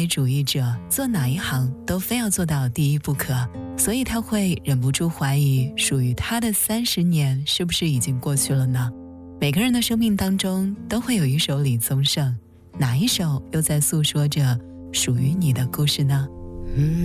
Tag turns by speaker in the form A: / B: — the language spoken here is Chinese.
A: 美主义者，做哪一行都非要做到第一不可，所以他会忍不住怀疑属于他的30年是不是已经过去了呢？每个人的生命当中都会有一首李宗盛，哪一首又在诉说着属于你的故事呢？